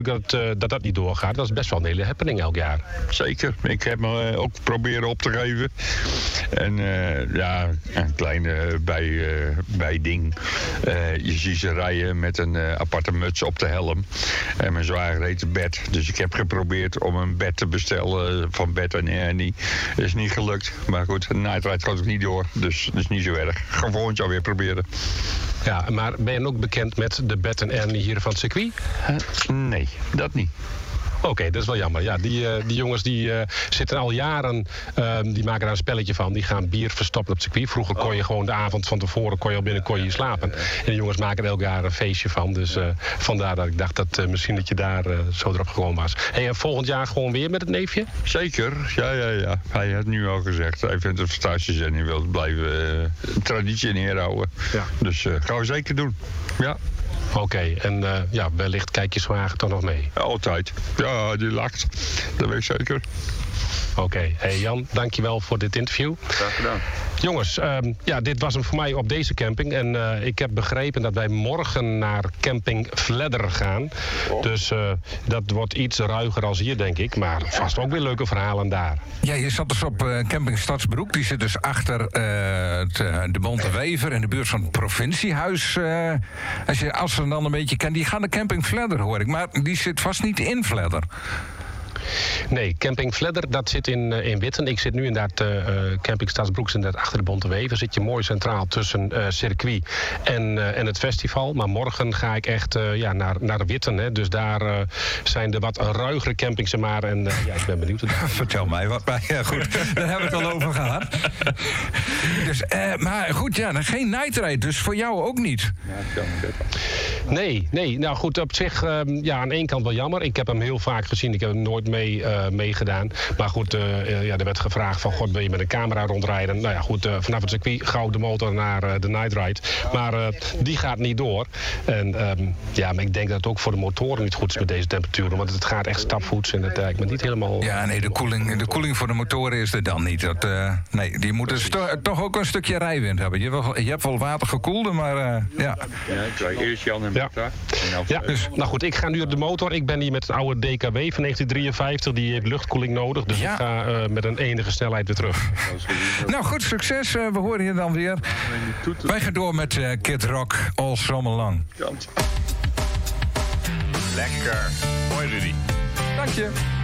dat niet doorgaat. Dat is best wel een hele happening elk jaar. Zeker. Ik heb me ook proberen op te geven. En een kleine bijding. Je ziet ze rijden met een aparte muts op de helm. En mijn zwager heet Bert. Dus ik heb geprobeerd om een bed te bestellen van Bert en Ernie. Dat is niet gelukt. Maar goed, de Night Ride gaat ook niet door. Dus dat is niet zo erg. Ga volgend jaar weer proberen. Ja, maar ben je ook bekend met de Bert en Ernie hier van het circuit? Nee, dat niet. Oké, dat is wel jammer. Ja, die jongens die zitten al jaren, die maken daar een spelletje van. Die gaan bier verstoppen op het circuit. Vroeger kon je gewoon de avond van tevoren kon je slapen. En de jongens maken er elk jaar een feestje van. Dus vandaar dat ik dacht dat misschien dat je daar zo erop gekomen was. Hey, en volgend jaar gewoon weer met het neefje? Zeker, ja. Hij had nu al gezegd, hij vindt het fantastisch en hij wil blijven traditie neerhouden. Ja. Dus gaan we zeker doen, ja. Oké, en wellicht kijk je zwager toch nog mee? Altijd. Ja, die lacht. Dat weet ik zeker. Oké. Hey Jan, dankjewel voor dit interview. Graag gedaan. Jongens, dit was hem voor mij op deze camping. En ik heb begrepen dat wij morgen naar camping Vledder gaan. Oh. Dus dat wordt iets ruiger als hier, denk ik. Maar vast ook weer leuke verhalen daar. Ja, je zat dus op camping Stadsbroek. Die zit dus achter de Bonte Wever in de buurt van het provinciehuis. Als ze dan een beetje kent, die gaan naar camping Vledder, hoor ik. Maar die zit vast niet in Vledder. Nee, camping Vledder, dat zit in Witten. Ik zit nu inderdaad, camping Stadsbroek zit inderdaad achter de Bonte Wever. Zit je mooi centraal tussen circuit en het festival. Maar morgen ga ik echt naar Witten. Hè. Dus daar zijn de wat ruigere campings maar. En ik ben benieuwd. Vertel mij wat bij. Ja, goed, daar hebben we het al over gehad. Dus, maar goed, dan geen night ride. Dus voor jou ook niet. Nee. Nou goed, op zich, aan één kant wel jammer. Ik heb hem heel vaak gezien. Ik heb hem nooit meegedaan. Maar goed, er werd gevraagd van, god, wil je met een camera rondrijden? Nou ja, goed, vanaf het circuit gauw de motor naar de night ride. Maar die gaat niet door. En maar ik denk dat het ook voor de motoren niet goed is met deze temperaturen. Want het gaat echt stapvoets en het lijkt me niet helemaal... Ja, nee, de koeling voor de motoren is er dan niet. Die moeten toch ook een stukje rijwind hebben. Je hebt wel water gekoelde, maar ja. Ja, ik zei eerst Jan en Marta. Ja, dus, nou goed, ik ga nu op de motor. Ik ben hier met een oude DKW van 1953. Die heeft luchtkoeling nodig. Dus ik ga met een enige snelheid weer terug. Nou goed, succes. We horen je dan weer. Wij gaan door met Kid Rock all zomer lang. Kant. Lekker. Mooi, Rudy. Dank je.